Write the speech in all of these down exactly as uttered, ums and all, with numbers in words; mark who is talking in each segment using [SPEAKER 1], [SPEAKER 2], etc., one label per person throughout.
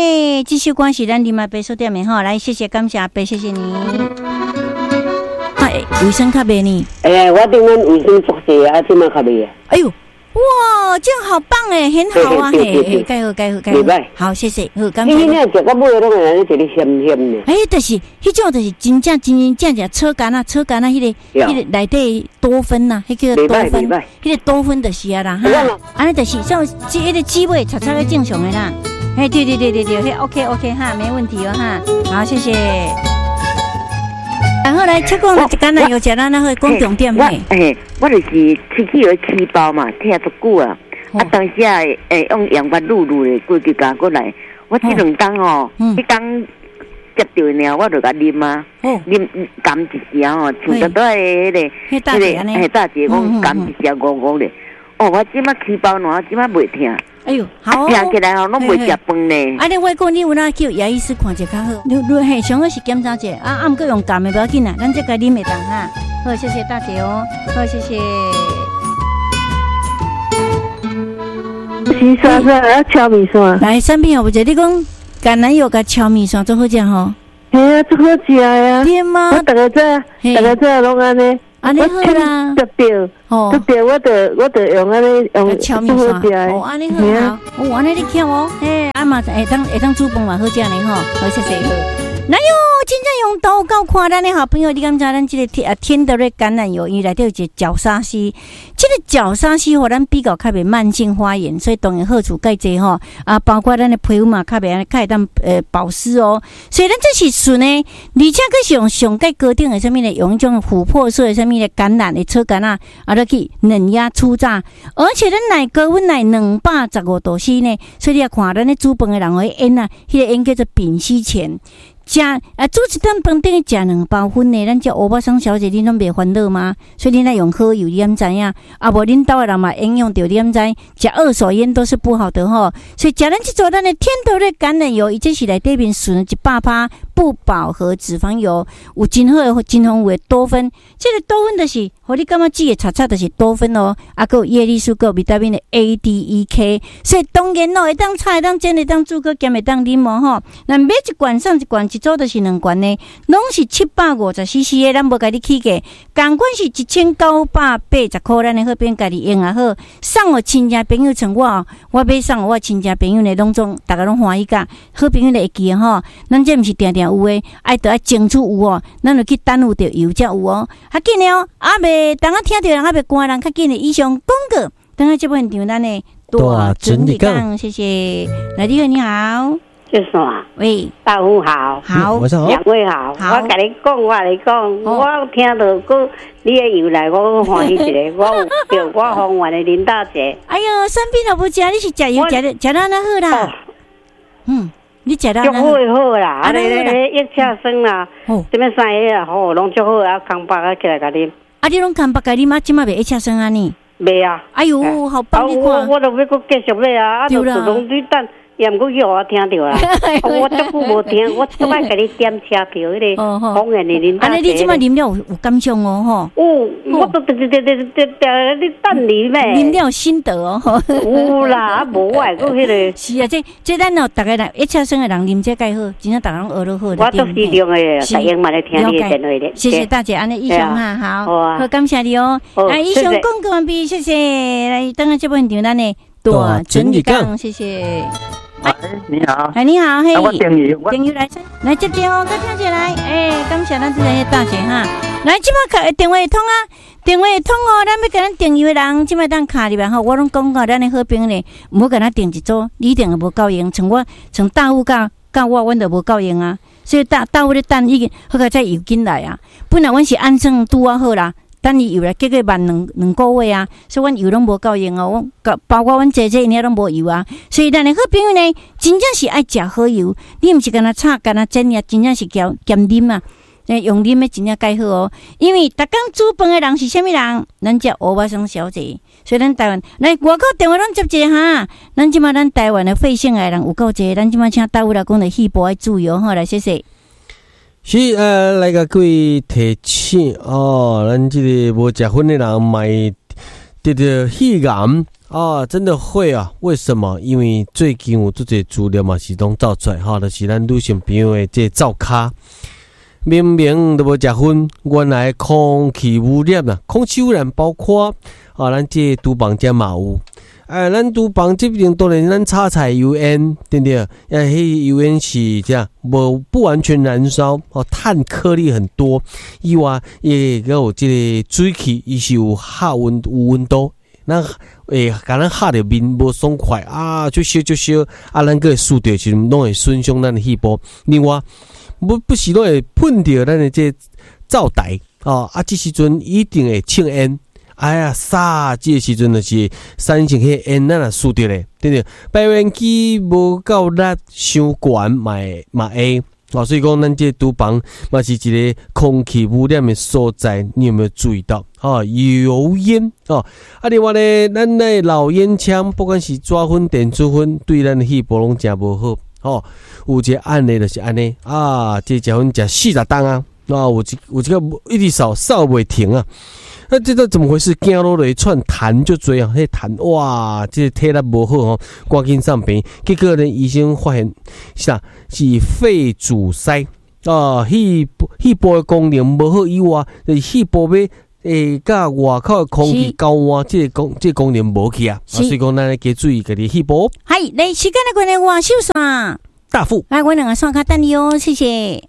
[SPEAKER 1] 嘿，继续关系咱林阿伯收店面哈，来谢谢感谢阿伯，谢谢你。哎，卫生卡袂呢？
[SPEAKER 2] 哎，我顶阮卫生宿舍啊，今麦卡袂啊。
[SPEAKER 1] 哎呦！哇，这样好棒哎，很好啊，嘿，盖好盖好盖好，好谢谢，好感谢。
[SPEAKER 2] 你那食到尾拢会安尼一个咸咸的。
[SPEAKER 1] 哎，就是迄种，就是真正真真正正车干啊，车干啊，迄个迄个内底多酚呐，迄叫多酚，迄个多酚就是啊啦，哈，安尼就是像即迄个滋味，擦擦个正常的啦。哎，对对对对对，嘿 ，OK OK 哈，没问题哦哈，好谢谢。然后来，切讲了橄榄油食咱那个讲重点嘿。
[SPEAKER 2] 哎，我就是出去有起包嘛，听足久啊。啊，当时啊，诶，用阳光露露的过去加过来。我这两天哦，迄天接到呢，我就甲啉啊，啉甘一声哦，像得到迄个
[SPEAKER 1] 迄个迄
[SPEAKER 2] 个大姐讲甘一声五五的。哦，我即马起包喏，即马袂听。
[SPEAKER 1] 哎呦，好哦！
[SPEAKER 2] 听起来哦，拢袂食饭呢。
[SPEAKER 1] 啊，你我讲你有哪叫牙医师看者较好？你你嘿，上个是检查者，啊，啊，毋过用甘的不要紧啦，咱这个啉袂当哈。好，谢谢大姐哦，好，谢谢。
[SPEAKER 3] 是啥啥要炒米线？
[SPEAKER 1] 来，产品有者你讲橄榄油甲炒米线做好食吼？
[SPEAKER 3] 嘿啊，做好食呀！
[SPEAKER 1] 对吗？
[SPEAKER 3] 我大家知，大家知拢安尼。
[SPEAKER 1] 安尼好啦，
[SPEAKER 3] 特别，特别，我得我得用安尼用
[SPEAKER 1] 炒米线。哦，安尼好好，哦，安尼你巧哦，嘿，阿妈会当会当煮饭嘛好食呢吼，好谢谢好。哪有真正用刀搞看咱的好朋友？你敢知咱这个天啊天德瑞橄榄油，伊内底有一个角鲨烯，这个角鲨烯互咱比较较袂慢性发炎，所以当然好处介济吼啊，包括咱的皮肤嘛较袂较会当呃保湿哦。所以咱这是纯的，而且佫是用上介高等的什么呢？用一种琥珀色的什么的橄榄的车橄榄啊，落去嫩压粗榨，而且咱内高温内两百十五度 C 呢，所以你要看咱咧煮饭的人个烟啊，迄、那个烟叫做丙烯醛。食啊，煮一顿饭等于食两包粉的，咱这欧巴桑小姐你拢袂烦恼吗？所以你来用好油，你敢知影？啊，无恁兜的人嘛应用着，你敢知？食二手烟都是不好的吼。所以食咱这做咱的天德瑞橄榄油，伊这是内底面纯一百趴不饱和脂肪油，有真好的真丰富的多酚。这个多酚就是，互你感觉煮的炒炒就是多酚哦。啊，还有叶绿素，还有维他命的 A、D、E、K。所以当然咯，会当炒，会当煎，会当煮，佮兼会当啉哦吼。那买一罐送一罐。一组就是两罐呢，拢是七百五十 C C 的，咱无甲你起价，同款是一千九百八十块，咱的好边家己用也好，送我亲戚朋友像我，我买送我亲戚朋友呢，拢总大家拢欢喜甲，好朋友会记吼，咱这毋是定定有诶，爱得爱争取有哦，咱就去耽误着油才有哦，较紧诶哦，啊袂等下听着人，啊袂关人较紧诶，以上广告，等下这本场咱呢大整理讲，谢谢，来你好，你好。
[SPEAKER 2] 这是啥？
[SPEAKER 1] 喂，
[SPEAKER 2] 大夫好，
[SPEAKER 1] 好，
[SPEAKER 2] 两位好，好我跟你讲，我跟你讲，哦、我听到过你的油来，我欢喜一个，我有叫我方圆的林大姐。
[SPEAKER 1] 哎呦，生病了不食，你是食油食的食得那好啦。哦、嗯，你食得那好。足好
[SPEAKER 2] 好啦，啊咧咧益车酸啦，什么三个啊好，拢足好啊，康巴啊起来甲啉。
[SPEAKER 1] 啊，你拢康巴甲啉啊，即马袂益车酸啊你？
[SPEAKER 2] 袂啊。
[SPEAKER 1] 哎呦，好棒！你看，
[SPEAKER 2] 我我都要搁继续买啊，啊，就自动对等。也毋过叫我听到啦，我足久无听，我即摆甲你点车票迄个方言的恁大姐。安尼你即摆啉了有有感想哦吼？哦，我都直直直直直直你等你咩？啉了心得哦。有啦，无我个迄个。是啊，这这咱哦，大家来一车生的人啉这介好，真正大家拢学得好。我都是用的，大英嘛来听你的电话的。谢谢大姐，安尼以上哈好，好感谢你哦。来，以上广告完毕，谢谢。来，等下这本场咱呢大整理讲，谢谢。
[SPEAKER 4] 哎，你好！
[SPEAKER 1] 哎，你好，嘿，
[SPEAKER 4] 我等于
[SPEAKER 1] 等于来来接电话，快听起来，哎，感谢咱这些大姐哈，来，即马卡电话通啊，电话通哦，咱要给咱订油的人，即马当卡里边吼，我拢讲过，咱的好朋友呢，唔好给咱订一组，你订的无够用，像我像大户甲甲我，阮就无够用啊，所以大大户咧等已经好个再油进来啊，本来阮是安装拄啊好啦。等伊油来，结果慢两两个月啊，所以阮油拢无够用哦。我包括阮姐姐因遐拢无油啊，所以咱的好朋友呢，真正是爱食好油。你毋是干那炒，干那煎呀，真正是叫兼啉啊。用啉的真正介好哦。因为逐工煮饭的人是啥物人？咱只欧巴桑小姐，所以咱台湾来外口电话拢接者哈。咱即马咱台湾的肺腺癌人有够济，咱即马请大夫来讲的细部爱注意哦。好，来谢谢。
[SPEAKER 5] 是呃，来个各位提醒哦，咱这个无食薰的人买得到肺癌啊，真的会啊！为什么？因为最近有这些资料嘛，是拢走出来哈，就是咱女性朋友的这灶卡，明明都无食薰，原来空气污染啊，空气污染包括啊，咱这厨房这嘛有，哎，咱厨房这边当然咱炒菜油烟，对不对？啊，迄油烟是这样，无不完全燃烧哦，碳颗粒很多，以外也有这个水汽，伊是有下温有温度。那诶，甲咱吓着面无爽快啊，就烧就烧啊，咱个输掉时拢会损伤咱的细胞。另外，不不时拢会喷掉咱的这灶台哦，啊，这时阵一定会呛烟。哎呀，啥这时阵就是产生迄烟，咱也输掉咧，对不对？排烟机无够力，伤悬嘛嘛会。哦，所以讲，咱这厨房嘛是一个空气污染的所在，你有没有注意到？哦，油烟哦，啊，另外呢，咱的老烟枪，不管是抓粉、电子粉，对咱的细胞拢真无好。哦，有一个案例就是安尼啊，这食粉食四十担啊，啊，有一有一个一直扫扫袂停啊。那、啊、这个怎么回事？走路了一串痰就这样，迄痰哇，这体力不好哦，赶紧上病。结果呢，医生发现啥是肺阻塞啊，细细胞的功能不好以外，就是细胞要诶，甲外口的空气交换，这个功这个功能无去啊。所以讲，咱来加注意家己细胞。
[SPEAKER 1] 系，来时间的关系，我收线。
[SPEAKER 5] 大富，
[SPEAKER 1] 来，我两个刷卡等你哦，谢谢。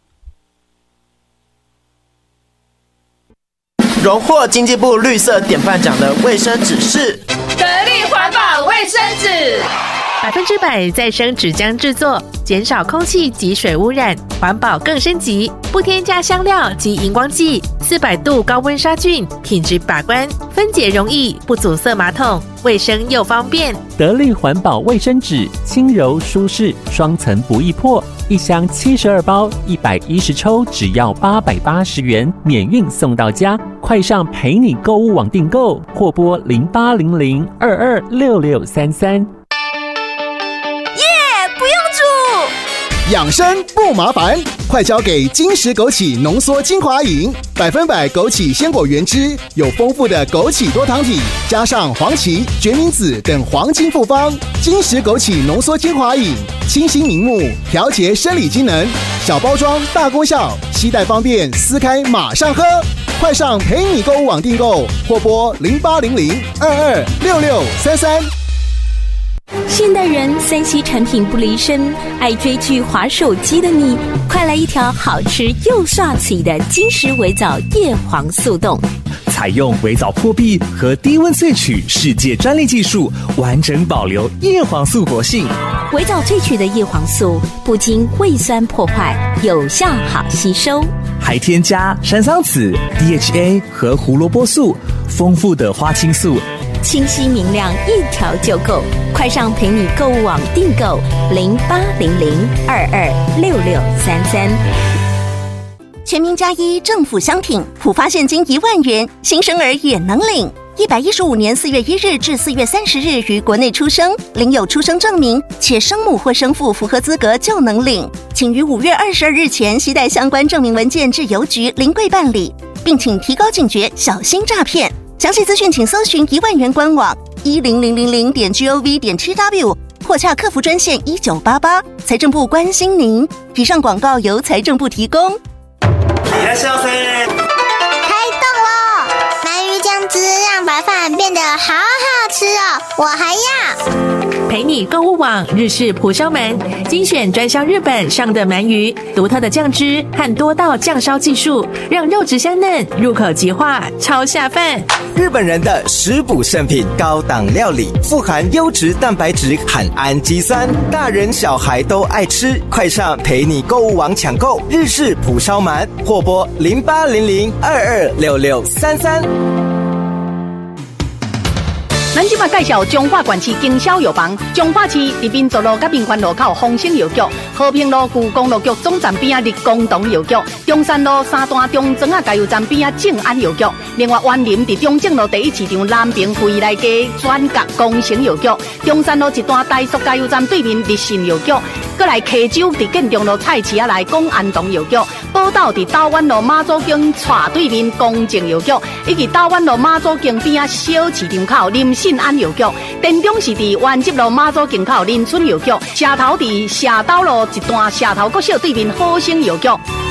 [SPEAKER 6] 荣获经济部绿色典范奖的卫生纸是
[SPEAKER 7] 得力环保卫生纸，
[SPEAKER 8] 百分之百再生纸浆制作，减少空气及水污染，环保更升级，不添加香料及荧光剂，四百度高温杀菌，品质把关，分解容易，不阻塞马桶，卫生又方便。
[SPEAKER 9] 得力环保卫生纸，轻柔舒适，双层不易破。一箱七十二包，一百一十抽，只要八百八十元，免运送到家。快上陪你购物网订购，或拨零八零零二二六六三三。耶，
[SPEAKER 10] 不用煮，养生不麻烦，快交给金石枸杞浓缩精华饮，百分百枸杞鲜果原汁，有丰富的枸杞多糖体，加上黄芪、决明子等黄金复方。金石枸杞浓缩精华饮，清新明目，调节生理机能，小包装大功效，携带方便，撕开马上喝。快上陪你购物网订购，或拨零八零零二二六六三三。
[SPEAKER 11] 现代人三 C 产品不离身，爱追剧滑手机的你，快来一条好吃又帅气的金石微藻叶黄素冻。
[SPEAKER 12] 采用微藻破壁和低温萃取世界专利技术，完整保留叶黄素活性。
[SPEAKER 11] 微藻萃取的叶黄素不经胃酸破坏，有效好吸收，
[SPEAKER 12] 还添加山桑子、D H A 和胡萝卜素，丰富的花青素，
[SPEAKER 11] 清晰明亮，一条就够。快上陪你购物网订购零八零零二二六六三三。
[SPEAKER 13] 全民加一政府相挺，普发现金一万元，新生儿也能领。一百一十五年四月一日至四月三十日于国内出生，领有出生证明，且生母或生父符合资格就能领。请于五月二十二日前携带相关证明文件至邮局临柜办理，并请提高警觉，小心诈骗。详细资讯请搜寻一万元官网一零零零零点 gov 点 tw 或洽客服专线一九八八。财政部关心您。以上广告由财政部提供。
[SPEAKER 14] いらっしゃいませ。
[SPEAKER 15] 开动了！鳗鱼酱汁让白饭变得好好吃哦，我还要。
[SPEAKER 8] 陪你购物网日式蒲烧鳗，精选专销日本上的鳗鱼，独特的酱汁和多道酱烧技术，让肉质香嫩，入口即化，超下饭。
[SPEAKER 6] 日本人的食补圣品，高档料理，富含优质蛋白质和氨基酸，大人小孩都爱吃。快上陪你购物网抢购日式蒲烧鳗，或拨零八零零二二六六三三。
[SPEAKER 16] 咱即马介绍中华县市经销药房，中华市伫民族路甲民权路口丰兴药局，和平路旧公路局总站边啊立功堂药局，中山路三段中庄啊加油站边啊正安药局，另外园林伫中正路第一市场南平惠来街转角工程药局，中山路一段大塑加油站对面立信药局。 过来溪州伫建中路菜市仔内公安东药局，宝岛伫台湾路马祖径斜对面公正药局，以及台湾路马祖径边仔小市场口林信安药局。店中是伫原集路马祖径口林村药局，社头伫社斗路一段社头国小对面好生药局。